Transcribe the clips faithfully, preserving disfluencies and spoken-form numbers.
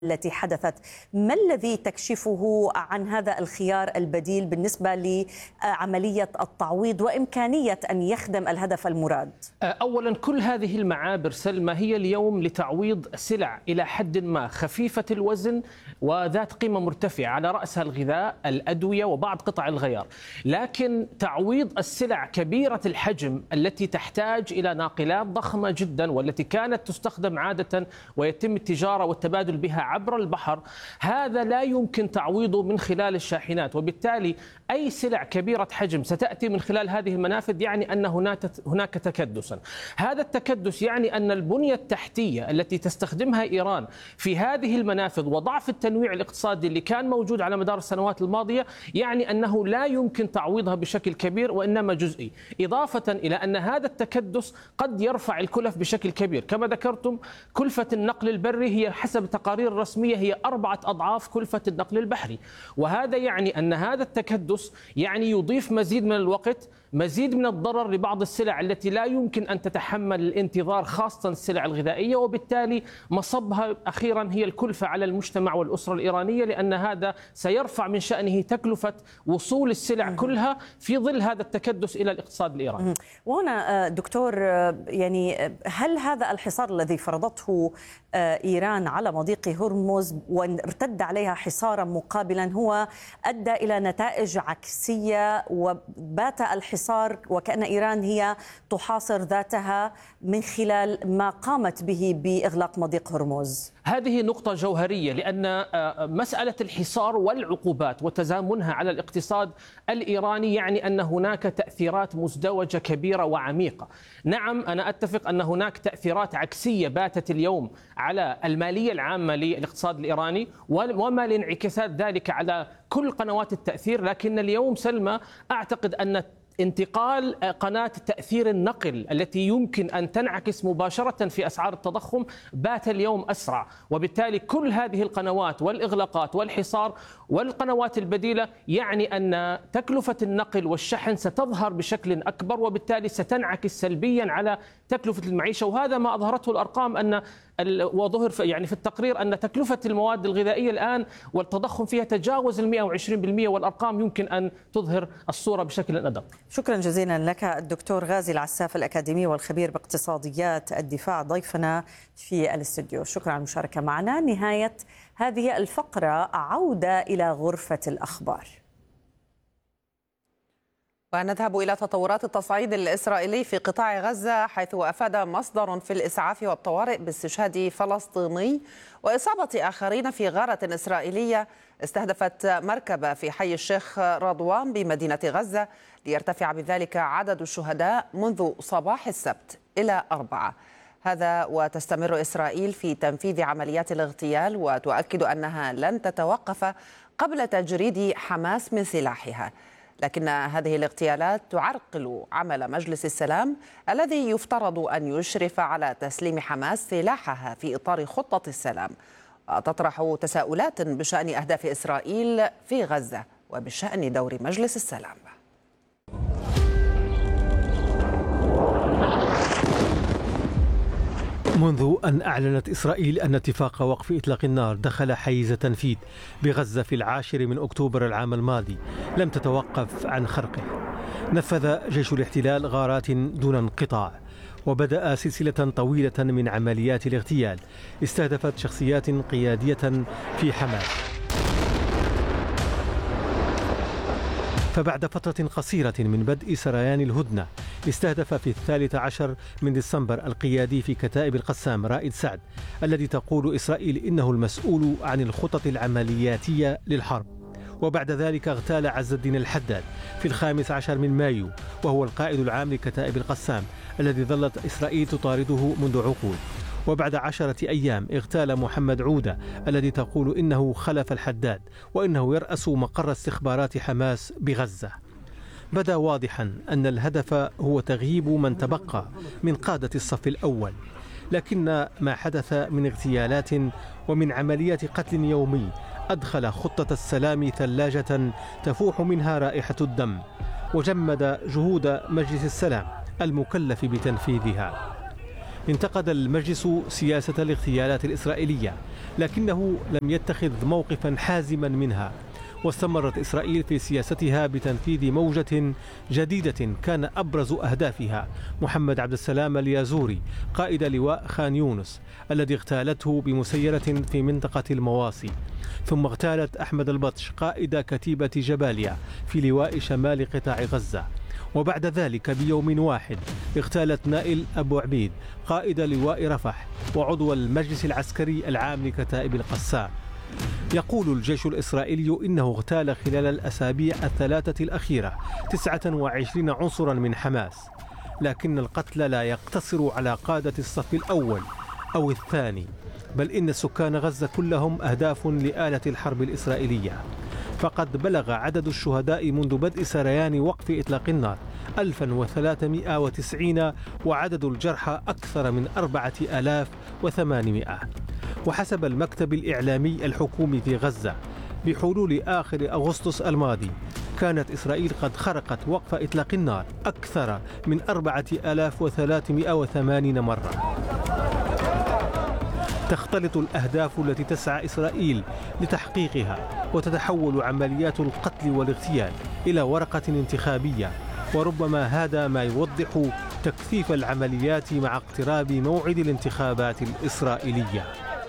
التي حدثت. ما الذي تكشفه عن هذا الخيار البديل بالنسبة لعملية التعويض وإمكانية أن يخدم الهدف المراد؟ أولا، كل هذه المعابر سلمى هي اليوم لتعويض سلع إلى حد ما خفيفة الوزن وذات قيمة مرتفعة، على رأسها الغذاء، الأدوية، وبعض قطع الغيار. لكن تعويض السلع كبيرة الحجم التي تحتاج إلى ناقلات ضخمة جدا والتي كانت تستخدم عادة ويتم التجارة والتبادل بها عبر البحر، هذا لا يمكن تعويضه من خلال الشاحنات، وبالتالي أي سلع كبيرة حجم ستأتي من خلال هذه المنافذ يعني أن هناك هناك تكدسا. هذا التكدس يعني أن البنية التحتية التي تستخدمها إيران في هذه المنافذ وضعف التنويع الاقتصادي اللي كان موجود على مدار السنوات الماضية يعني أنه لا يمكن تعويضها بشكل كبير وإنما جزئي، إضافة إلى أن هذا التكدس قد يرفع الكلف بشكل كبير. كما ذكرتم، كلفة النقل البري هي حسب تقارير رسمية هي أربعة أضعاف كلفة النقل البحري، وهذا يعني أن هذا التكدس يعني يضيف مزيد من الوقت، مزيد من الضرر لبعض السلع التي لا يمكن أن تتحمل الانتظار، خاصة السلع الغذائية، وبالتالي مصبها أخيرا هي الكلفة على المجتمع والأسرة الإيرانية، لأن هذا سيرفع من شأنه تكلفة وصول السلع كلها في ظل هذا التكدس إلى الاقتصاد الإيراني. وهنا دكتور، يعني هل هذا الحصار الذي فرضته إيران على مضيق هرمز وارتد عليها حصارا مقابلا هو أدى إلى نتائج عكسية، وبات الحصار وكأن إيران هي تحاصر ذاتها من خلال ما قامت به بإغلاق مضيق هرمز؟ هذه نقطة جوهرية، لأن مسألة الحصار والعقوبات وتزامنها على الاقتصاد الإيراني يعني أن هناك تأثيرات مزدوجة كبيرة وعميقة. نعم، أنا أتفق أن هناك تأثيرات عكسية باتت اليوم على المالية العامة للاقتصاد الإيراني وما لانعكاسات ذلك على كل قنوات التأثير، لكن اليوم سلمى أعتقد أن انتقال قناة تأثير النقل التي يمكن أن تنعكس مباشرة في أسعار التضخم بات اليوم أسرع، وبالتالي كل هذه القنوات والإغلاقات والحصار والقنوات البديلة يعني أن تكلفة النقل والشحن ستظهر بشكل أكبر، وبالتالي ستنعكس سلبيا على تكلفة المعيشة. وهذا ما أظهرته الأرقام، أن وظهر يعني في التقرير أن تكلفة المواد الغذائية الآن والتضخم فيها تجاوز المئة وعشرين بالمئة، والأرقام يمكن أن تظهر الصورة بشكل أدق. شكرا جزيلا لك الدكتور غازي العساف، الأكاديمي والخبير باقتصاديات الدفاع، ضيفنا في الاستوديو. شكرا على المشاركة معنا. نهاية هذه الفقرة، عودة إلى غرفة الأخبار. ونذهب إلى تطورات التصعيد الإسرائيلي في قطاع غزة، حيث أفاد مصدر في الإسعاف والطوارئ باستشهاد فلسطيني وإصابة آخرين في غارة إسرائيلية استهدفت مركبة في حي الشيخ رضوان بمدينة غزة، ليرتفع بذلك عدد الشهداء منذ صباح السبت إلى أربعة. هذا وتستمر إسرائيل في تنفيذ عمليات الاغتيال، وتؤكد أنها لن تتوقف قبل تجريد حماس من سلاحها. لكن هذه الاغتيالات تعرقل عمل مجلس السلام الذي يفترض أن يشرف على تسليم حماس سلاحها في إطار خطة السلام، وتطرح تساؤلات بشأن أهداف إسرائيل في غزة وبشأن دور مجلس السلام. منذ أن أعلنت إسرائيل أن اتفاق وقف إطلاق النار دخل حيز تنفيذ بغزة في العاشر من أكتوبر العام الماضي لم تتوقف عن خرقه. نفذ جيش الاحتلال غارات دون انقطاع، وبدأ سلسلة طويلة من عمليات الاغتيال استهدفت شخصيات قيادية في حماس. فبعد فترة قصيرة من بدء سريان الهدنة، استهدف في الثالث عشر من ديسمبر القيادي في كتائب القسام رائد سعد، الذي تقول إسرائيل إنه المسؤول عن الخطط العملياتية للحرب. وبعد ذلك اغتال عز الدين الحداد في الخامس عشر من مايو، وهو القائد العام لكتائب القسام الذي ظلت إسرائيل تطارده منذ عقود. وبعد عشرة أيام اغتال محمد عودة الذي تقول إنه خلف الحداد وإنه يرأس مقر استخبارات حماس بغزة. بدا واضحا أن الهدف هو تغييب من تبقى من قادة الصف الأول، لكن ما حدث من اغتيالات ومن عمليات قتل يومي أدخل خطة السلام ثلاجة تفوح منها رائحة الدم، وجمد جهود مجلس السلام المكلف بتنفيذها. انتقد المجلس سياسة الاغتيالات الإسرائيلية، لكنه لم يتخذ موقفا حازما منها، واستمرت إسرائيل في سياستها بتنفيذ موجة جديدة كان أبرز أهدافها محمد عبد السلام اليازوري قائد لواء خان يونس الذي اغتالته بمسيرة في منطقة المواصي، ثم اغتالت أحمد البطش قائد كتيبة جباليا في لواء شمال قطاع غزة، وبعد ذلك بيوم واحد اغتالت نائل أبو عبيد قائد لواء رفح وعضو المجلس العسكري العام لكتائب القسام. يقول الجيش الإسرائيلي إنه اغتال خلال الأسابيع الثلاثة الأخيرة تسعة وعشرين عنصرا من حماس، لكن القتل لا يقتصر على قادة الصف الأول أو الثاني، بل إن سكان غزة كلهم أهداف لآلة الحرب الإسرائيلية. فقد بلغ عدد الشهداء منذ بدء سريان وقف إطلاق النار ألفا وثلاثمائة وتسعين، وعدد الجرحى أكثر من أربعة آلاف وثمانمائة. وحسب المكتب الإعلامي الحكومي في غزة بحلول آخر أغسطس الماضي كانت إسرائيل قد خرقت وقف إطلاق النار أكثر من أربعة آلاف وثلاثمائة وثمانين مرة. تختلط الأهداف التي تسعى إسرائيل لتحقيقها وتتحول عمليات القتل والاغتيال إلى ورقة انتخابية، وربما هذا ما يوضح تكثيف العمليات مع اقتراب موعد الانتخابات الإسرائيلية.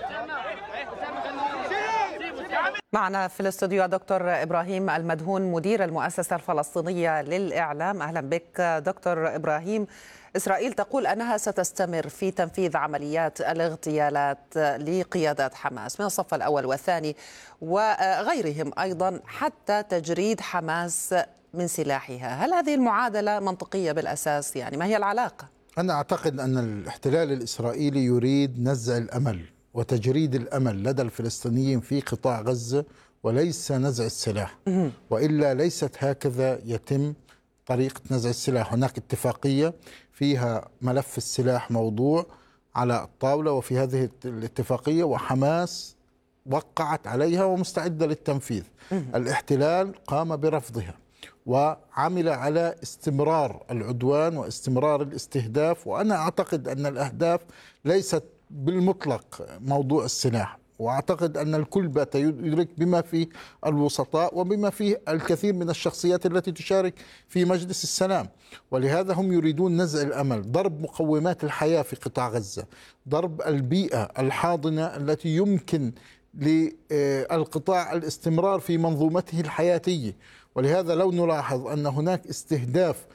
معنا في الاستوديو دكتور إبراهيم المدهون مدير المؤسسة الفلسطينية للإعلام. أهلا بك دكتور إبراهيم. إسرائيل تقول أنها ستستمر في تنفيذ عمليات الاغتيالات لقيادات حماس من الصف الأول والثاني وغيرهم أيضا حتى تجريد حماس من سلاحها. هل هذه المعادلة منطقية بالأساس؟ يعني ما هي العلاقة؟ أنا أعتقد أن الاحتلال الإسرائيلي يريد نزع الأمل وتجريد الأمل لدى الفلسطينيين في قطاع غزة وليس نزع السلاح، وإلا ليست هكذا يتم طريقة نزع السلاح. هناك اتفاقية فيها ملف السلاح موضوع على الطاولة، وفي هذه الاتفاقية وحماس وقعت عليها ومستعدة للتنفيذ. الاحتلال قام برفضها وعمل على استمرار العدوان واستمرار الاستهداف، وأنا أعتقد أن الأهداف ليست بالمطلق موضوع السلاح، وأعتقد أن الكل بات يدرك بما فيه الوسطاء وبما فيه الكثير من الشخصيات التي تشارك في مجلس السلام، ولهذا هم يريدون نزع الأمل، ضرب مقومات الحياة في قطاع غزة، ضرب البيئة الحاضنة التي يمكن للقطاع الاستمرار في منظومته الحياتية. ولهذا لو نلاحظ أن هناك استهداف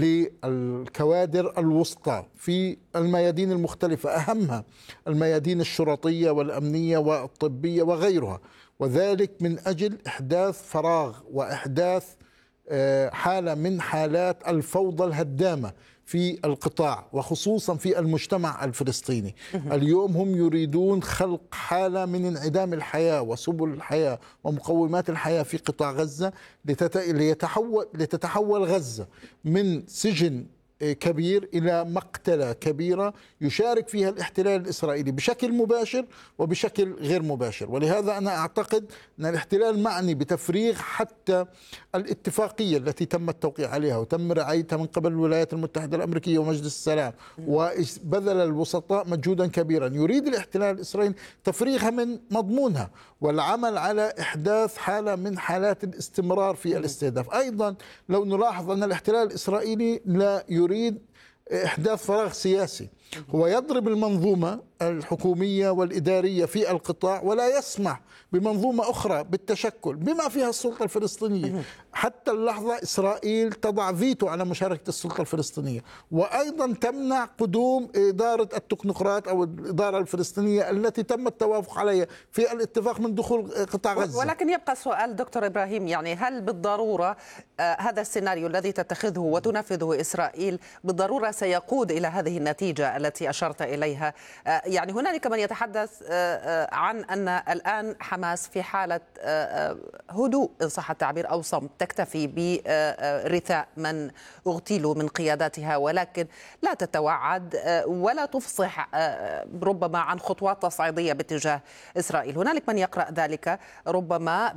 للكوادر الوسطى في الميادين المختلفة، أهمها الميادين الشرطية والأمنية والطبية وغيرها، وذلك من أجل إحداث فراغ وإحداث حالة من حالات الفوضى الهدامة في القطاع وخصوصا في المجتمع الفلسطيني. اليوم هم يريدون خلق حالة من انعدام الحياة وسبل الحياة ومقومات الحياة في قطاع غزة لتتحول, لتتحول غزة من سجن كبير إلى مقتلة كبيرة يشارك فيها الاحتلال الإسرائيلي بشكل مباشر وبشكل غير مباشر. ولهذا أنا أعتقد أن الاحتلال معني بتفريغ حتى الاتفاقية التي تم التوقيع عليها وتم رعايتها من قبل الولايات المتحدة الأمريكية ومجلس السلام، وبذل الوسطاء مجهودا كبيرا. يريد الاحتلال الإسرائيلي تفريغها من مضمونها والعمل على إحداث حالة من حالات الاستمرار في الاستهداف. أيضا لو نلاحظ أن الاحتلال الإسرائيلي لا يريد إحداث فراغ سياسي، هو يضرب المنظومة الحكومية والإدارية في القطاع ولا يسمح بمنظومة أخرى بالتشكل بما فيها السلطة الفلسطينية. حتى اللحظة إسرائيل تضع فيتو على مشاركة السلطة الفلسطينية، وأيضا تمنع قدوم إدارة التكنوقراط أو الإدارة الفلسطينية التي تم التوافق عليها في الاتفاق من دخول قطاع غزة. ولكن يبقى السؤال دكتور إبراهيم، يعني هل بالضرورة آه هذا السيناريو الذي تتخذه وتنفذه إسرائيل بالضرورة سيقود إلى هذه النتيجة التي أشرت إليها؟ آه يعني هنالك من يتحدث آه عن أن الآن حماس في حالة آه هدوء إن صح التعبير أو صمت، تكتفي برثاء من اغتيلوا من قياداتها، ولكن لا تتوعد ولا تفصح ربما عن خطوات تصعيدية باتجاه إسرائيل. هنالك من يقرأ ذلك ربما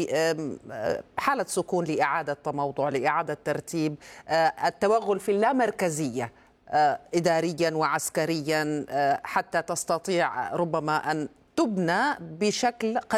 بحالة سكون لإعادة تموضع، لإعادة ترتيب، التوغل في اللامركزية إداريا وعسكريا حتى تستطيع ربما أن تبنى بشكل قد